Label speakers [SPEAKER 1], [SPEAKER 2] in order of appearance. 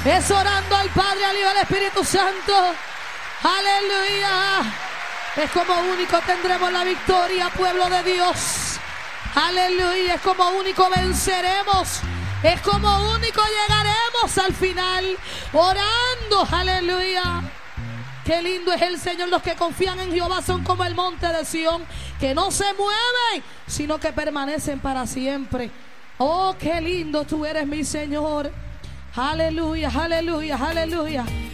[SPEAKER 1] Es orando al Padre, al Hijo y al Espíritu Santo. Aleluya. Es como único tendremos la victoria, pueblo de Dios. Aleluya. Es como único venceremos. Es como único llegaremos al final. Orando. Aleluya. Qué lindo es el Señor. Los que confían en Jehová son como el monte de Sión, que no se mueven, sino que permanecen para siempre. Oh, qué lindo tú eres, mi Señor. Aleluya, aleluya, aleluya.